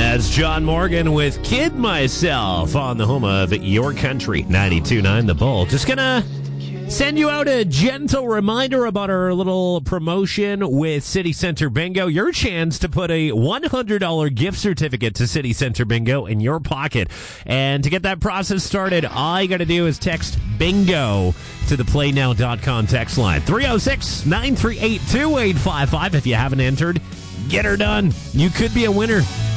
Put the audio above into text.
That's John Morgan with Kid Myself on the home of Your Country, 92.9 The Bull. Just gonna send you out a gentle reminder about our little promotion with City Center Bingo. Your chance to put a $100 gift certificate to City Center Bingo in your pocket. And to get that process started, all you got to do is text BINGO to the playnow.com text line. 306-938-2855. If you haven't entered, get her done. You could be a winner.